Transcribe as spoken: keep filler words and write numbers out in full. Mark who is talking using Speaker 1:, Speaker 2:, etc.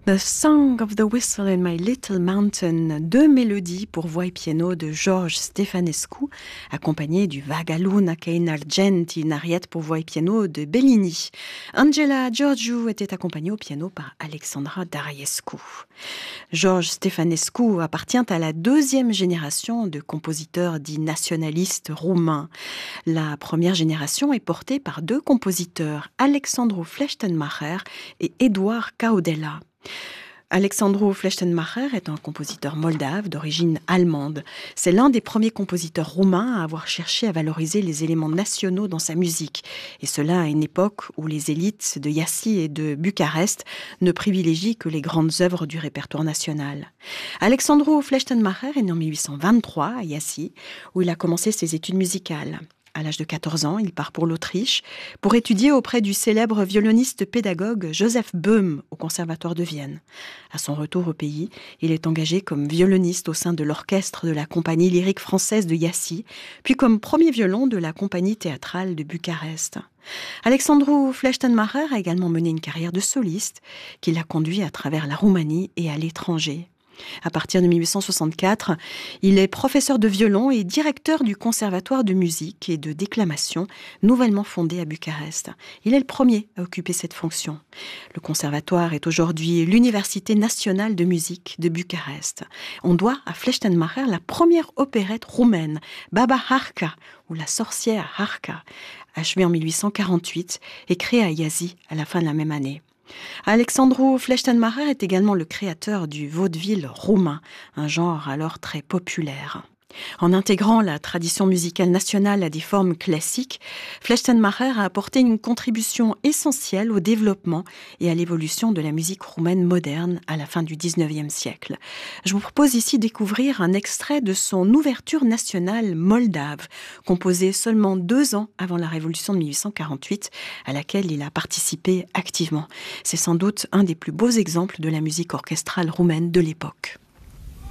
Speaker 1: The Song of the Whistle in My Little Mountain, deux mélodies pour voix et piano de George Stephanescu, accompagné du Vagaluna Kein Argenti, une ariette pour voix et piano de Bellini. Angela Georgiou était accompagnée au piano par Alexandra Dariescu. George Stephanescu appartient à la deuxième génération de compositeurs dits nationalistes roumains. La première génération est portée par deux compositeurs, Alexandru Flechtenmacher et Eduard Caudella. Alexandru Flechtenmacher est un compositeur moldave d'origine allemande. C'est l'un des premiers compositeurs roumains à avoir cherché à valoriser les éléments nationaux dans sa musique. Et cela à une époque où les élites de Iași et de Bucarest ne privilégient que les grandes œuvres du répertoire national. Alexandru Flechtenmacher est né en mille huit cent vingt-trois à Iași, où il a commencé ses études musicales. À l'âge de quatorze ans, il part pour l'Autriche pour étudier auprès du célèbre violoniste pédagogue Joseph Böhm au Conservatoire de Vienne. À son retour au pays, il est engagé comme violoniste au sein de l'orchestre de la Compagnie lyrique française de Iași, puis comme premier violon de la Compagnie théâtrale de Bucarest. Alexandru Flechtenmacher a également mené une carrière de soliste qui l'a conduit à travers la Roumanie et à l'étranger. À partir de mille huit cent soixante-quatre, il est professeur de violon et directeur du conservatoire de musique et de déclamation nouvellement fondé à Bucarest. Il est le premier à occuper cette fonction. Le conservatoire est aujourd'hui l'Université nationale de musique de Bucarest. On doit à Flechtenmacher la première opérette roumaine, Baba Harca, ou la sorcière Harca, achevée en mille huit cent quarante-huit et créée à Iași à la fin de la même année. Alexandru Flechtenmacher est également le créateur du vaudeville roumain, un genre alors très populaire. En intégrant la tradition musicale nationale à des formes classiques, Flechtenmacher a apporté une contribution essentielle au développement et à l'évolution de la musique roumaine moderne à la fin du dix-neuvième siècle. Je vous propose ici de découvrir un extrait de son ouverture nationale moldave, composée seulement deux ans avant la Révolution de mille huit cent quarante-huit, à laquelle il a participé activement. C'est sans doute un des plus beaux exemples de la musique orchestrale roumaine de l'époque.